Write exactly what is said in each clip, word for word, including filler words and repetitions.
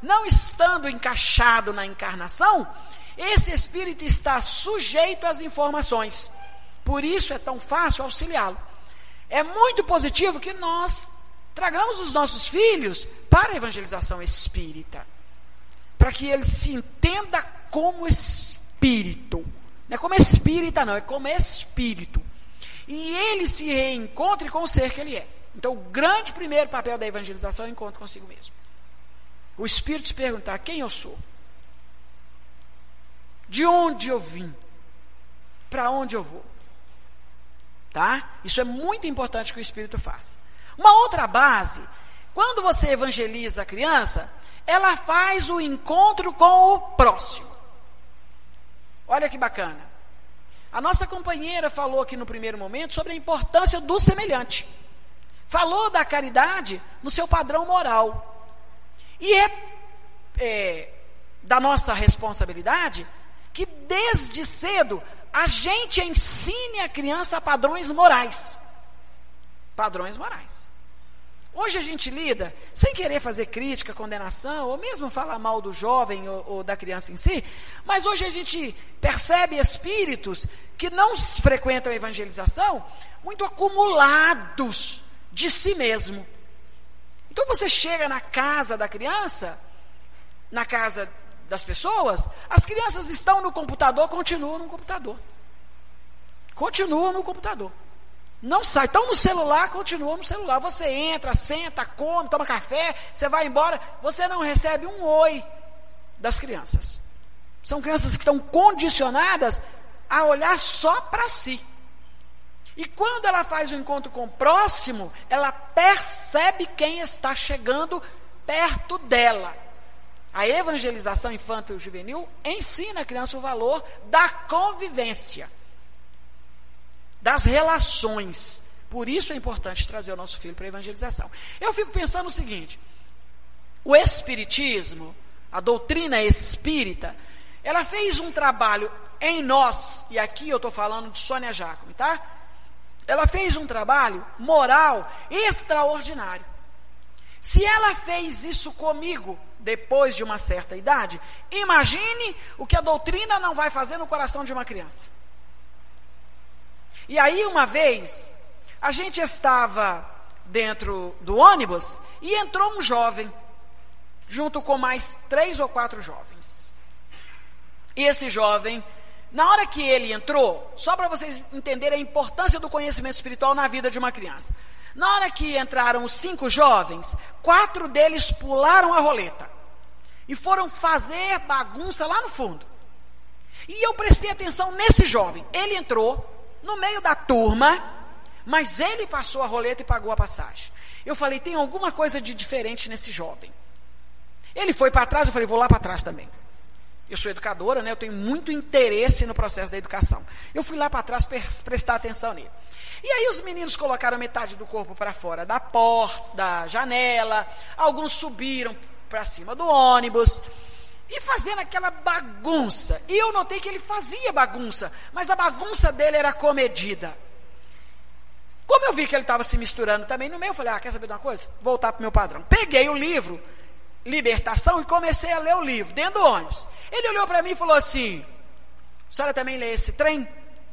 não estando encaixado na encarnação, esse espírito está sujeito às informações. Por isso é tão fácil auxiliá-lo. É muito positivo que nós tragamos os nossos filhos para a evangelização espírita, para que ele se entenda como espírito. Não é como espírita não, é como espírito. E ele se reencontre com o ser que ele é. Então, o grande primeiro papel da evangelização é o encontro consigo mesmo. O espírito se perguntar quem eu sou, de onde eu vim, para onde eu vou. Tá? Isso é muito importante que o espírito faça. Uma outra base, quando você evangeliza a criança, ela faz o encontro com o próximo. Olha que bacana. A nossa companheira falou aqui no primeiro momento sobre a importância do semelhante. Falou da caridade no seu padrão moral. E é, é da nossa responsabilidade que desde cedo a gente ensine a criança padrões morais. Padrões morais. Hoje a gente lida, sem querer fazer crítica, condenação, ou mesmo falar mal do jovem ou, ou da criança em si, mas hoje a gente percebe espíritos que não frequentam a evangelização muito acumulados de si mesmo. Então você chega na casa da criança, na casa das pessoas, as crianças estão no computador, continuam no computador. Continuam no computador. Não sai, estão no celular, continuam no celular. Você entra, senta, come, toma café, você vai embora, você não recebe um oi das crianças. São crianças que estão condicionadas a olhar só para si. E quando ela faz o encontro com o próximo, ela percebe quem está chegando perto dela. A evangelização infanto-juvenil ensina a criança o valor da convivência, das relações. Por isso é importante trazer o nosso filho para a evangelização. Eu fico pensando o seguinte: o espiritismo, a doutrina espírita, ela fez um trabalho em nós, e aqui eu estou falando de Sônia Jacome, tá? Ela fez um trabalho moral extraordinário. Se ela fez isso comigo, depois de uma certa idade, imagine o que a doutrina não vai fazer no coração de uma criança. E aí, uma vez, a gente estava dentro do ônibus e entrou um jovem, junto com mais três ou quatro jovens. E esse jovem, na hora que ele entrou, só para vocês entenderem a importância do conhecimento espiritual na vida de uma criança, na hora que entraram os cinco jovens, quatro deles pularam a roleta e foram fazer bagunça lá no fundo. E eu prestei atenção nesse jovem. Ele entrou no meio da turma, mas ele passou a roleta e pagou a passagem. Eu falei, tem alguma coisa de diferente nesse jovem. Ele foi para trás, eu falei, vou lá para trás também. Eu sou educadora, né? Eu tenho muito interesse no processo da educação. Eu fui lá para trás prestar atenção nele. E aí os meninos colocaram metade do corpo para fora da porta, da janela, alguns subiram para cima do ônibus, e fazendo aquela bagunça. E eu notei que ele fazia bagunça, mas a bagunça dele era comedida. Como eu vi que ele estava se misturando também no meio, eu falei, ah, quer saber de uma coisa? Voltar para o meu padrão. Peguei o livro, Libertação, e comecei a ler o livro, dentro do ônibus. Ele olhou para mim e falou assim, a senhora também lê esse trem?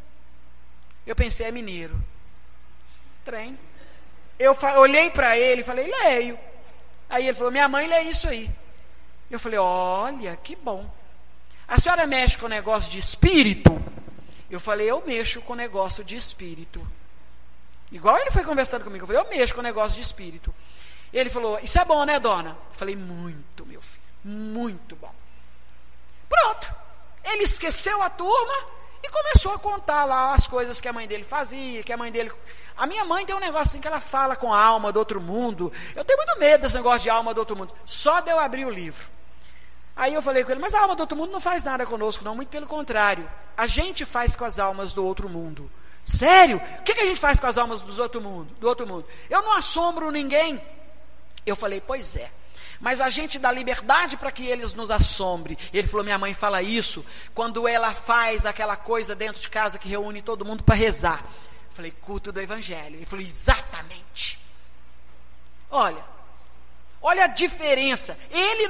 Eu pensei, é mineiro. Trem. Eu olhei para ele e falei, leio. Aí ele falou, minha mãe lê isso aí. Eu falei, olha, que bom. A senhora mexe com negócio de espírito? Eu falei, eu mexo com negócio de espírito. Igual ele foi conversando comigo, eu falei, eu mexo com negócio de espírito. Ele falou, isso é bom, né, dona? Eu falei, muito, meu filho, muito bom. Pronto. Ele esqueceu a turma e começou a contar lá as coisas que a mãe dele fazia, que a mãe dele... A minha mãe tem um negócio assim que ela fala com a alma do outro mundo. Eu tenho muito medo desse negócio de alma do outro mundo. Só de eu abrir o livro. Aí eu falei com ele, mas a alma do outro mundo não faz nada conosco, não, muito pelo contrário. A gente faz com as almas do outro mundo. Sério? O que, que a gente faz com as almas do outro mundo? Do outro mundo? Eu não assombro ninguém. Eu falei, pois é. Mas a gente dá liberdade para que eles nos assombrem. Ele falou, minha mãe fala isso quando ela faz aquela coisa dentro de casa que reúne todo mundo para rezar. Eu falei, culto do evangelho. Ele falou, exatamente. Olha, olha a diferença. Ele